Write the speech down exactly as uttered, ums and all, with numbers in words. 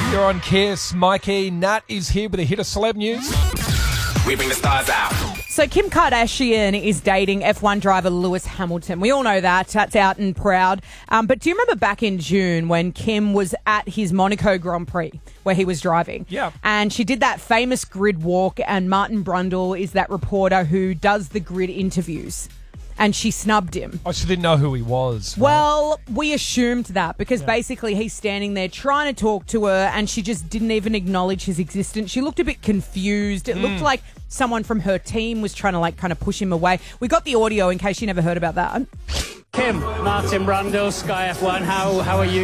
You're on Kiss. Mikey, Nat is here with a hit of celeb news. We bring the stars out. So Kim Kardashian is dating F one driver Lewis Hamilton. We all know that. That's out and proud. Um, but do you remember back in June when Kim was at his Monaco Grand Prix where he was driving? Yeah. And she did that famous grid walk, and Martin Brundle is that reporter who does the grid interviews. And she snubbed him. I just didn't know who he was. Right? Well, we assumed that because Yeah. basically he's standing there trying to talk to her and she just didn't even acknowledge his existence. She looked a bit confused. It Mm. looked like someone from her team was trying to like kind of push him away. We got the audio in case you never heard about that. Kim, Martin Brundle, Sky F one, how, how are you